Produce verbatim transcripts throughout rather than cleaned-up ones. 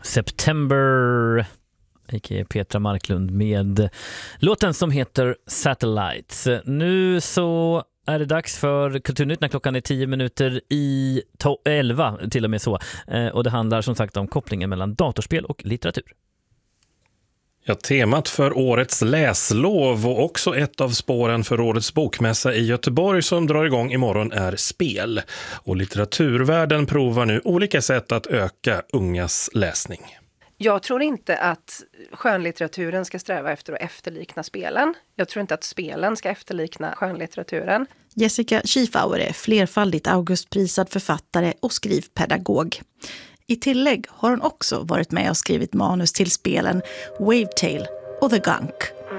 September, a k a. Petra Marklund med låten som heter Satellites. Nu så är det dags för Kulturnytt när klockan är tio minuter i to- elva till och med så. Eh, och det handlar som sagt om kopplingen mellan datorspel och litteratur. Ja, temat för årets läslov och också ett av spåren för årets bokmässa i Göteborg som drar igång imorgon är spel. Och litteraturvärlden provar nu olika sätt att öka ungas läsning. Jag tror inte att skönlitteraturen ska sträva efter att efterlikna spelen. Jag tror inte att spelen ska efterlikna skönlitteraturen. Jessica Schiefauer är flerfaldigt Augustprisad författare och skrivpedagog. I tillägg har hon också varit med och skrivit manus till spelen Wavetale och The Gunk.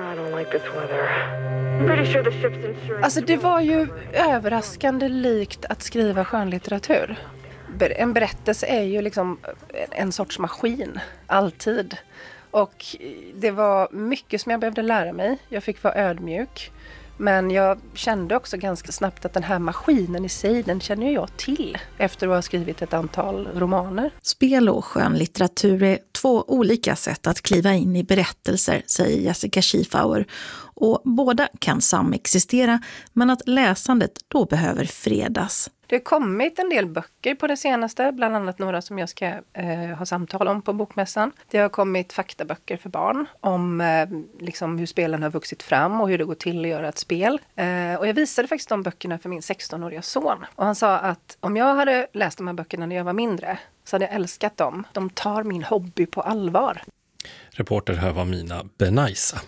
Alltså det var ju överraskande likt att skriva skönlitteratur. En berättelse är ju liksom en sorts maskin, alltid. Och det var mycket som jag behövde lära mig. Jag fick vara ödmjuk. Men jag kände också ganska snabbt att den här maskinen i sig, den känner jag till efter att ha skrivit ett antal romaner. Spel och skönlitteratur är två olika sätt att kliva in i berättelser, säger Jessica Schiefauer. Och båda kan samexistera, men att läsandet då behöver fredas. Det har kommit en del böcker på det senaste, bland annat några som jag ska eh, ha samtal om på bokmässan. Det har kommit faktaböcker för barn om eh, liksom hur spelen har vuxit fram och hur det går till att göra ett spel. Eh, och jag visade faktiskt de böckerna för min sextonåriga son. Och han sa att om jag hade läst de här böckerna när jag var mindre så hade jag älskat dem. De tar min hobby på allvar. Reporter här var Mina Benaisa.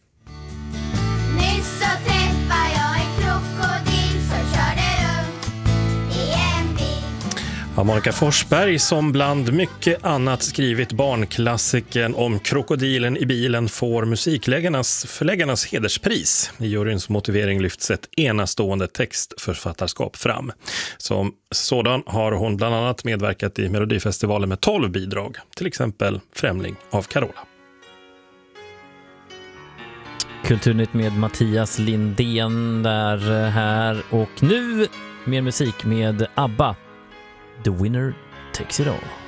Nyss så träffade jag en krokodil som körde runt i en bil. Ja, Monica Forsberg som bland mycket annat skrivit barnklassikern om krokodilen i bilen får musikläggarnas förläggarnas hederspris. I juryns motivering lyfts ett enastående textförfattarskap fram. Som sådan har hon bland annat medverkat i Melodifestivalen med tolv bidrag, till exempel Främling av Carola. Kulturnytt med Mattias Lindén där här. Och nu mer musik med ABBA. The Winner Takes It All.